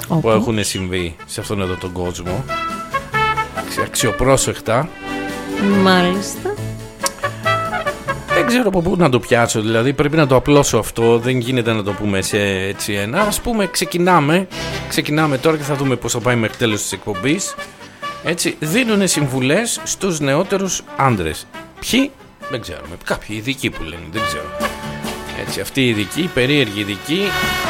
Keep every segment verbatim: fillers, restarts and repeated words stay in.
Όπως? Που έχουν συμβεί σε αυτόν εδώ τον κόσμο. Αξιοπρόσεχτα. Μάλιστα. Δεν ξέρω από πού να το πιάσω, δηλαδή πρέπει να το απλώσω αυτό. Δεν γίνεται να το πούμε σε έτσι ένα. Ας πούμε ξεκινάμε Ξεκινάμε τώρα και θα δούμε πώς θα πάει μέχρι τέλος της εκπομπής. Έτσι, δίνουν συμβουλές στους νεότερους άντρες. Ποιοι? Δεν ξέρουμε. Κάποιοι ειδικοί που λένε, δεν ξέρω. Έτσι, αυτοί οι ειδικοί, οι περίεργοι ειδικοί,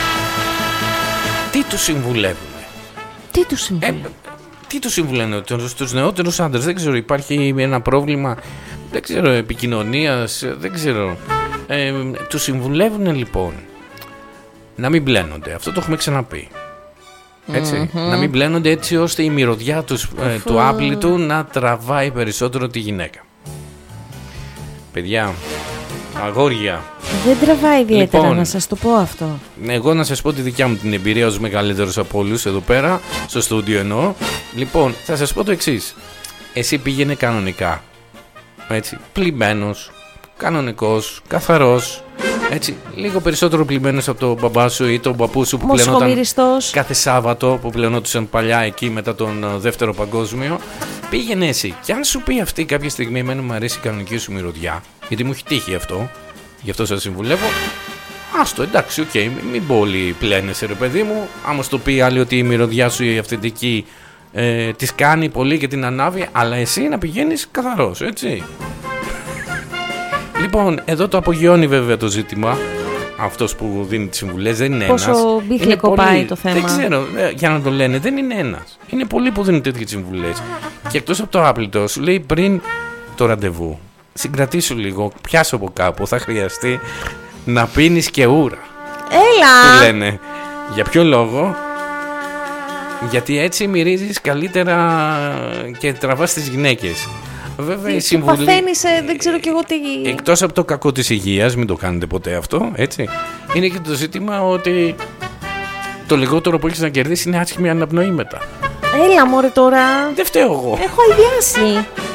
τι τους συμβουλεύουν? Τι τους συμβουλεύουν? Ε, τι τους συμβουλεύουν στους νεότερους άντρες? Δεν ξέρω, υπάρχει ένα πρόβλημα, δεν ξέρω, επικοινωνίας, δεν ξέρω. Ε, τους συμβουλεύουν λοιπόν να μην μπλένονται. Αυτό το έχουμε ξαναπεί. Έτσι, mm-hmm. να μην μπλένονται έτσι ώστε η μυρωδιά τους, ε, του άπλητου να τραβάει περισσότερο τη γυναίκα. Παιδιά, αγόρια, δεν τραβάει ιδιαίτερα, λοιπόν, να σας το πω αυτό. Εγώ να σας πω τη δικιά μου την εμπειρία ως μεγαλύτερος από όλους εδώ πέρα, στο στούντιο εννοώ. Λοιπόν, θα σας πω το εξής. Εσύ πήγαινε κανονικά, έτσι, πλημμένος, κανονικός, καθαρός, έτσι, λίγο περισσότερο πλημμένος από τον μπαμπά σου ή τον παππού σου που πλενόταν κάθε Σάββατο, που πλενόντουσαν παλιά εκεί μετά τον δεύτερο παγκόσμιο. Πήγαινε εσύ. Και αν σου πει αυτή κάποια στιγμή, εμένα μου αρέσει η κανονική σου μυρωδιά, γιατί μου έχει τύχει αυτό, γι' αυτό σας συμβουλεύω. Άστο, εντάξει, οκ, okay, μην πολύ πλένεσαι ρε παιδί μου. Άμα στο πει άλλη ότι η μυρωδιά σου η αυθεντική ε, της κάνει πολύ και την ανάβει, αλλά εσύ να πηγαίνεις καθαρός, έτσι. Λοιπόν, εδώ το απογειώνει βέβαια το ζήτημα. Αυτός που δίνει τις συμβουλές δεν είναι ένας. Πόσο μπίχλικο πάει το θέμα. Δεν ξέρω, για να το λένε, δεν είναι ένας. Είναι πολλοί που δίνουν τέτοιες συμβουλές. Και εκτός από το άπλητο, σου λέει πριν το ραντεβού, συγκρατήσου λίγο, πιάσω από κάπου, θα χρειαστεί να πίνεις και ούρα. Έλα! Του λένε. Για ποιο λόγο? Γιατί έτσι μυρίζεις καλύτερα και τραβάς τις γυναίκες. Βέβαια, η συμβουλή... παθαίνεις, δεν ξέρω κι εγώ τι... Εκτός από το κακό της υγείας, μην το κάνετε ποτέ αυτό, έτσι. Είναι και το ζήτημα ότι το λιγότερο που έχεις να κερδίσεις είναι άσχημη αναπνοή μετά. Έλα μωρέ τώρα. Δεν φταίω εγώ. Έχω αηδιάσει.